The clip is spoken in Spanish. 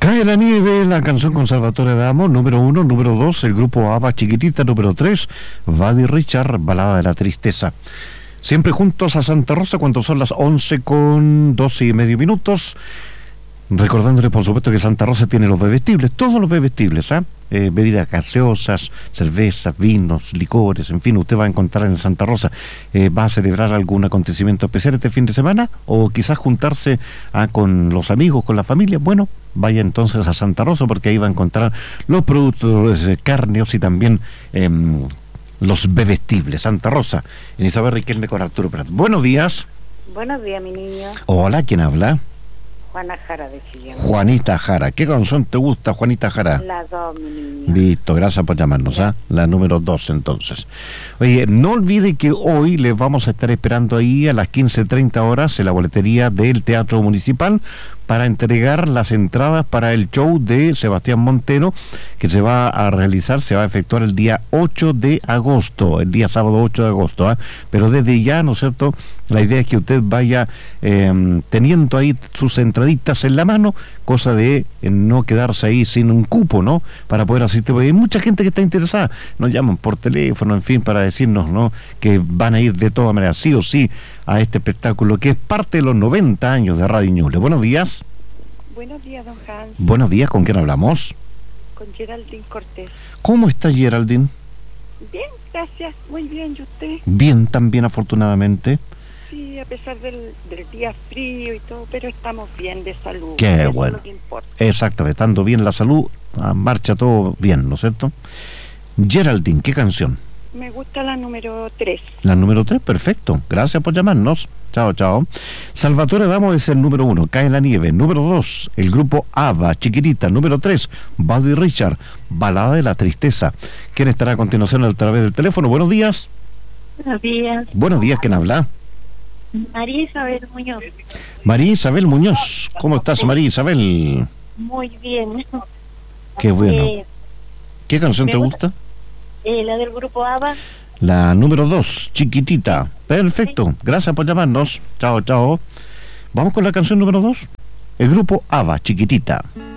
Cae la nieve, la canción con Salvatore Adamo, número 1, número 2, el grupo ABBA, Chiquitita, número 3, Buddy Richard, Balada de la Tristeza. Siempre juntos a Santa Rosa cuando son las 11:12:30. Recordándole, por supuesto, que Santa Rosa tiene los bebestibles, todos los bebestibles, bebidas gaseosas, cervezas, vinos, licores, en fin, usted va a encontrar en Santa Rosa. ¿Va a celebrar algún acontecimiento especial este fin de semana? ¿O quizás juntarse con los amigos, con la familia? Bueno, vaya entonces a Santa Rosa, porque ahí va a encontrar los productos cárneos y también los bebestibles. Santa Rosa, en Isabel Riquelme con Arturo Prat. Buenos días. Buenos días, mi niño. Hola, ¿quién habla? Juana Jara de Chillán. Juanita Jara. ¿Qué canción te gusta, Juanita Jara? La 2, mi niño. Listo, gracias por llamarnos, la número 2 entonces. Oye, no olvide que hoy les vamos a estar esperando ahí a las 15:30 en la boletería del Teatro Municipal para entregar las entradas para el show de Sebastián Montero, que se va a efectuar el día 8 de agosto, el día sábado 8 de agosto, pero desde ya, ¿no es cierto?, la idea es que usted vaya teniendo ahí sus entraditas en la mano, cosa de no quedarse ahí sin un cupo, ¿no?, para poder asistir, porque hay mucha gente que está interesada, nos llaman por teléfono, en fin, para decirnos, ¿no?, que van a ir de todas maneras, sí o sí, a este espectáculo que es parte de los 90 años de Radio Ñuble. Buenos días. Buenos días, don Hans. Buenos días, ¿con quién hablamos? Con Geraldine Cortés. ¿Cómo está Geraldine? Bien, gracias, muy bien, ¿y usted? Bien, también afortunadamente. Sí, a pesar del día frío y todo, pero estamos bien de salud. Qué Eso bueno. es lo que importa. Exactamente, estando bien la salud, marcha todo bien, ¿no es cierto? Geraldine, ¿qué canción? Me gusta la número 3. La número 3, perfecto. Gracias por llamarnos. Chao, chao. Salvatore Adamo es el número 1, Cae la nieve. Número 2, el grupo ABBA, Chiquitita. Número 3, Buddy Richard, Balada de la Tristeza. ¿Quién estará a continuación a través del teléfono? Buenos días. Buenos días. Buenos días, ¿quién habla? María Isabel Muñoz. María Isabel Muñoz. ¿Cómo estás, María Isabel? Muy bien. Qué bueno. ¿Qué canción te gusta? La del grupo ABBA. La número 2, Chiquitita. Perfecto. Gracias por llamarnos. Chao, chao. Vamos con la canción número 2. El grupo ABBA, Chiquitita.